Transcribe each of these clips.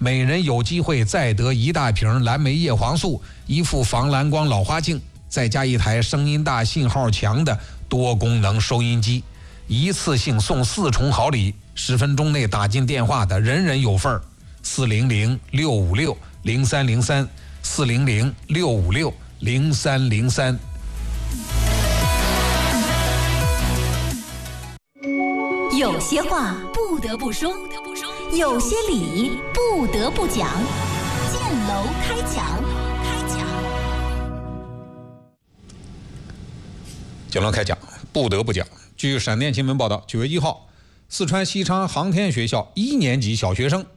每人有机会再得1大瓶蓝莓叶黄素、1副防蓝光老花镜，再加1台声音大、信号强的多功能收音机，一次性送4重好礼，10分钟内打进电话的人人有份儿。400-656-0303 400-656-0303。 有些话不得不说，有些理不得不讲。建楼开讲， 建楼开讲，不得不讲。据闪电新闻报道，9月1号，四川西昌航天学校1年级小学生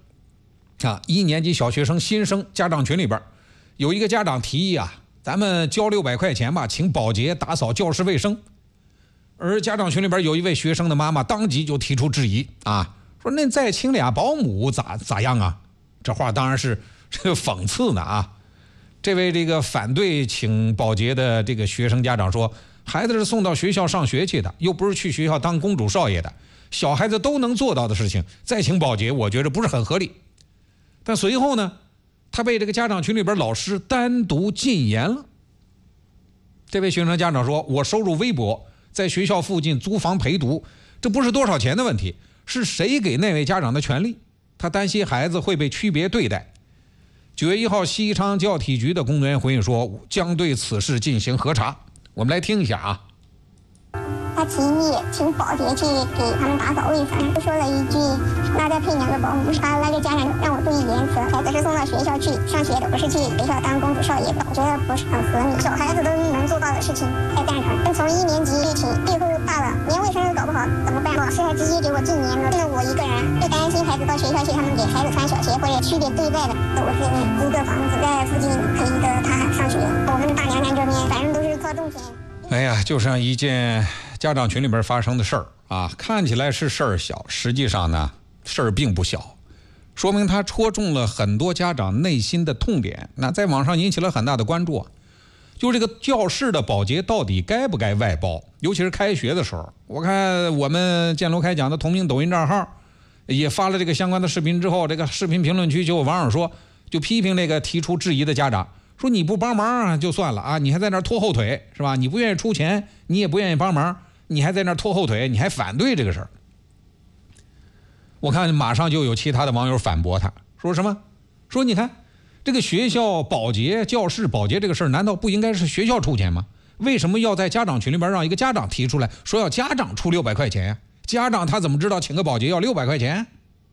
1年级小学生新生家长群里边，有一个家长提议咱们交600块钱吧，请保洁打扫教室卫生。而家长群里边有一位学生的妈妈当即就提出质疑说那再请俩保姆咋样啊？这话当然是讽刺呢这位这个反对请保洁的这个学生家长说，孩子是送到学校上学去的，又不是去学校当公主少爷的，小孩子都能做到的事情，再请保洁我觉得不是很合理。但随后呢，他被这个家长群里边老师单独禁言了。这位学生家长说，我收入微薄，在学校附近租房陪读，这不是多少钱的问题，是谁给那位家长的权利？他担心孩子会被区别对待。9月1号，西昌教体局的工作人员回应说，将对此事进行核查。我们来听一下他提议请保洁去给他们打扫卫生，就说了一句那再配2个保姆。他那个家长让我注意言辞，孩子是送到学校去上学的，不是去学校当公主少爷的，我觉得不是很合理。小孩子都能做到的事情太赞成，但从1年级起以后大了，连卫生都搞不好怎么办？老师还直接给我禁言了，剩了我一个人，就担心孩子到学校去，他们给孩子穿小鞋或者区别对待的。我是租个房子在附近陪着他上学，我们大娘娘这边反正都是靠种田。 哎呀，就像一件家长群里边发生的事儿看起来是事儿小，实际上呢事儿并不小，说明他戳中了很多家长内心的痛点，那在网上引起了很大的关注就这个教室的保洁到底该不该外包？尤其是开学的时候，我看我们建楼开讲的同名抖音账号也发了这个相关的视频之后，这个视频评论区就有网友说，就批评那个提出质疑的家长，说你不帮忙就算了你还在那儿拖后腿是吧？你不愿意出钱，你也不愿意帮忙，你还在那儿拖后腿，你还反对这个事儿。我看马上就有其他的网友反驳他，说什么？说你看这个学校保洁、教室保洁这个事儿，难道不应该是学校出钱吗？为什么要在家长群里边让一个家长提出来说要家长出600块钱呀？家长他怎么知道请个保洁要600块钱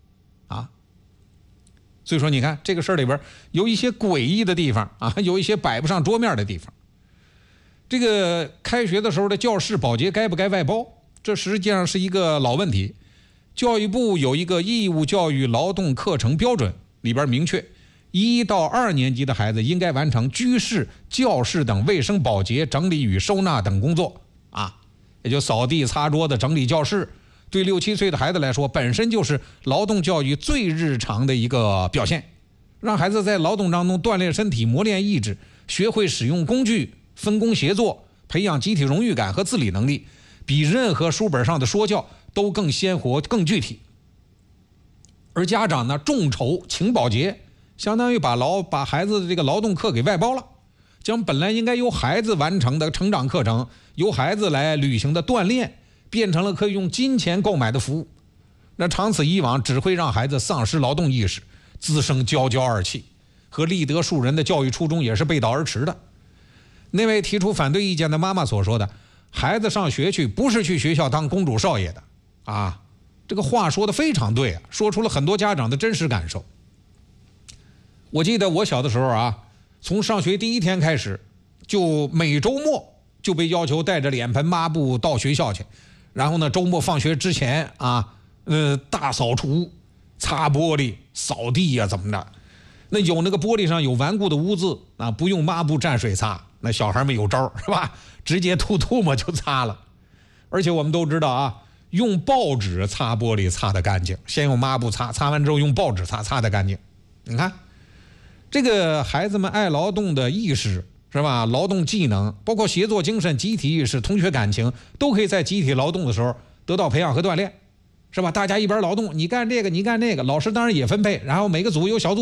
所以说你看这个事儿里边有一些诡异的地方有一些摆不上桌面的地方。这个开学的时候的教室保洁该不该外包，这实际上是一个老问题。教育部有一个义务教育劳动课程标准，里边明确1到2年级的孩子应该完成居室、教室等卫生保洁、整理与收纳等工作也就扫地、擦桌子、整理教室。对6、7岁的孩子来说，本身就是劳动教育最日常的一个表现，让孩子在劳动当中锻炼身体、磨练意志，学会使用工具、分工协作，培养集体荣誉感和自理能力，比任何书本上的说教都更鲜活、更具体。而家长呢，众筹请保洁，相当于把孩子的这个劳动课给外包了，将本来应该由孩子完成的成长课程，由孩子来履行的锻炼，变成了可以用金钱购买的服务。那长此以往，只会让孩子丧失劳动意识，滋生骄骄二气，和立德树人的教育初衷也是背道而驰的。那位提出反对意见的妈妈所说的，孩子上学去不是去学校当公主少爷的这个话说得非常对说出了很多家长的真实感受。我记得我小的时候从上学第1天开始，就每周末就被要求带着脸盆抹布到学校去，然后呢周末放学之前大扫除、擦玻璃、扫地怎么的。那有那个玻璃上有顽固的污渍不用抹布蘸水擦，那小孩们有招是吧？直接吐唾沫就擦了。而且我们都知道用报纸擦玻璃擦得干净，先用抹布擦，擦完之后用报纸擦，擦得干净。你看这个孩子们爱劳动的意识是吧？劳动技能，包括协作精神、集体意识、同学感情，都可以在集体劳动的时候得到培养和锻炼，是吧？大家一边劳动，你干这个，你干那个，老师当然也分配，然后每个组有小组